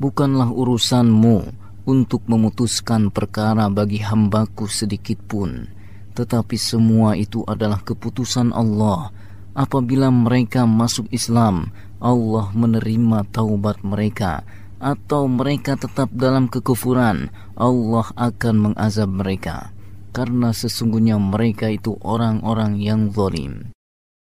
Bukanlah urusanmu untuk memutuskan perkara bagi hambaku sedikit pun, tetapi semua itu adalah keputusan Allah. Apabila mereka masuk Islam, Allah menerima taubat mereka, atau mereka tetap dalam kekufuran, Allah akan mengazab mereka, karena sesungguhnya mereka itu orang-orang yang zalim.